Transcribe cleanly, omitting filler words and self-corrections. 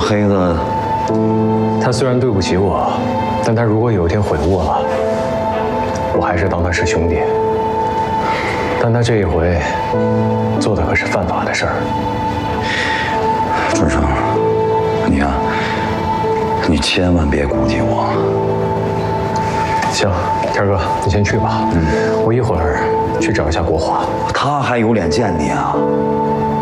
黑子， 他虽然对不起我，但他如果有一天悔悟了，我还是当他是兄弟。但他这一回做的可是犯法的事儿。 春生，你呀，你千万别顾及我。 行，天哥，你先去吧。我一会儿去找一下国华。 他还有脸见你啊？